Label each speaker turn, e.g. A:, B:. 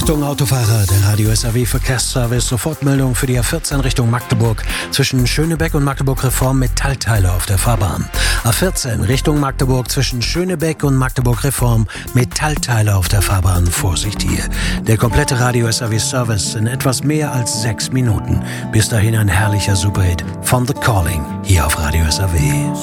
A: Achtung Autofahrer, der Radio SAW Verkehrsservice, Sofortmeldung für die A14 Richtung Magdeburg. Zwischen Schönebeck und Magdeburg Reform Metallteile auf der Fahrbahn. A14 Richtung Magdeburg zwischen Schönebeck und Magdeburg Reform Metallteile auf der Fahrbahn. Vorsicht hier. Der komplette Radio SAW Service in etwas mehr als 6 Minuten. Bis dahin ein herrlicher Superhit von The Calling hier auf Radio SAW.